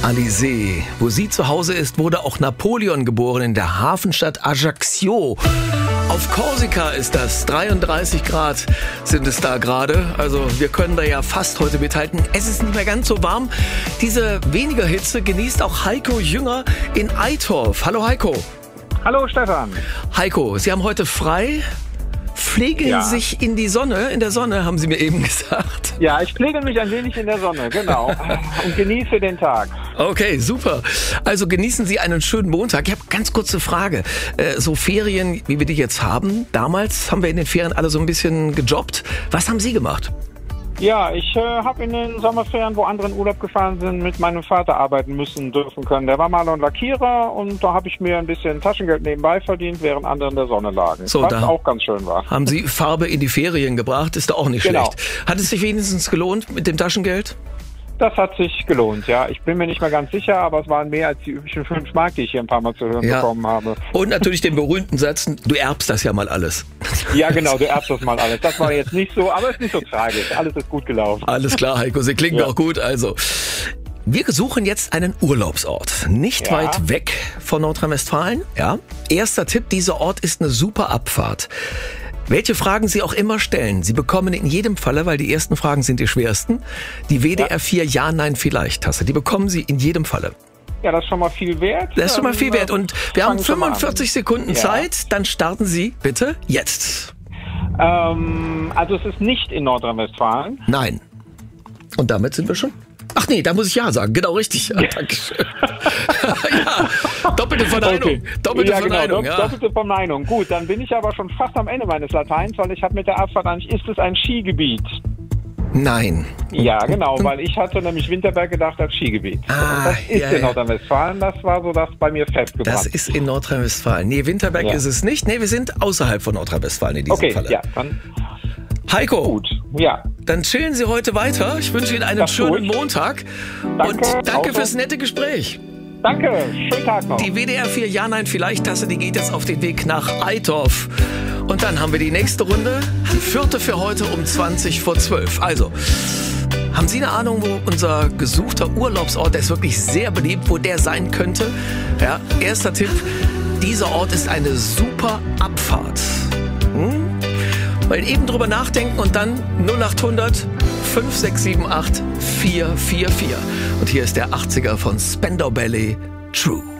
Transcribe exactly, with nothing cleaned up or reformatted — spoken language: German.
Alizé. Wo sie zu Hause ist, wurde auch Napoleon geboren in der Hafenstadt Ajaccio. Auf Korsika ist das. dreiunddreißig Grad sind es da gerade. Also wir können da ja fast heute mithalten. Es ist nicht mehr ganz so warm. Diese weniger Hitze genießt auch Heiko Jünger in Eitorf. Hallo Heiko. Hallo Stefan. Heiko, Sie haben heute frei. Pflegen Ja. sich in die Sonne, in der Sonne, haben Sie mir eben gesagt. Ja, ich pflege mich ein wenig in der Sonne, genau. Und genieße den Tag. Okay, super. Also genießen Sie einen schönen Montag. Ich habe ganz kurze Frage. Äh, so Ferien, wie wir die jetzt haben, damals haben wir in den Ferien alle so ein bisschen gejobbt. Was haben Sie gemacht? Ja, ich äh, habe in den Sommerferien, wo andere in Urlaub gefahren sind, mit meinem Vater arbeiten müssen dürfen können. Der war Maler und Lackierer und da habe ich mir ein bisschen Taschengeld nebenbei verdient, während andere in der Sonne lagen. So, was da auch ganz schön war. Haben Sie Farbe in die Ferien gebracht? Ist doch auch nicht Genau. schlecht. Hat es sich wenigstens gelohnt mit dem Taschengeld? Das hat sich gelohnt, ja. Ich bin mir nicht mehr ganz sicher, aber es waren mehr als die üblichen fünf Mark, die ich hier ein paar Mal zu hören Ja. bekommen habe. Und natürlich den berühmten Satz, du erbst das ja mal alles. Ja, genau, du erbst das mal alles. Das war jetzt nicht so, aber es ist nicht so tragisch. Alles ist gut gelaufen. Alles klar, Heiko, Sie klingen Ja. auch gut. Also, wir suchen jetzt einen Urlaubsort. Nicht Ja. weit weg von Nordrhein-Westfalen. Ja. Erster Tipp, dieser Ort ist eine super Abfahrt. Welche Fragen Sie auch immer stellen, Sie bekommen in jedem Falle, weil die ersten Fragen sind die schwersten, die W D R vier Ja, Nein, Vielleicht-Tasse. Die bekommen Sie in jedem Falle. Ja, das ist schon mal viel wert. Das ist schon mal viel Ähm, wert. Und wir haben fangen wir mal an. fünfundvierzig Sekunden Ja. Zeit. Dann starten Sie bitte jetzt. Ähm, also es ist nicht in Nordrhein-Westfalen. Nein. Und damit sind wir schon? Ach nee, da muss ich Ja sagen. Genau richtig. Ja, Dankeschön. Ja, doppelte Verneinung. Okay. Doppelte ja, genau, Verneinung. dopp- Ja. doppelte Verneinung. Gut, dann bin ich aber schon fast am Ende meines Lateins, weil ich habe mit der Abfahrt eigentlich, ist es ein Skigebiet? Nein. Ja, genau, weil ich hatte nämlich Winterberg gedacht als Skigebiet. Ah, Und das ist ja, in ja. Nordrhein-Westfalen, das war so das bei mir festgebrannt. Das ist in Nordrhein-Westfalen. Nee, Winterberg Ja. ist es nicht. Nee, wir sind außerhalb von Nordrhein-Westfalen in diesem okay, Falle. ja, dann Heiko, gut. Ja, dann chillen Sie heute weiter. Ich wünsche Ihnen einen Das schönen tue ich. Montag. Danke, Und danke auch so. fürs nette Gespräch. danke, schönen Tag noch. Die W D R vier Ja, Nein, Vielleicht-Tasse, die geht jetzt auf den Weg nach Eitorf. Und dann haben wir die nächste Runde. Vierte für heute um zwanzig vor zwölf. Also, haben Sie eine Ahnung, wo unser gesuchter Urlaubsort, der ist wirklich sehr beliebt, wo der sein könnte? Ja, erster Tipp, dieser Ort ist eine super Abfahrt. Hm? Mal eben drüber nachdenken und dann null achthundert fünf sechs sieben acht vier vier vier. Und hier ist der achtziger von Spandau Ballet, True.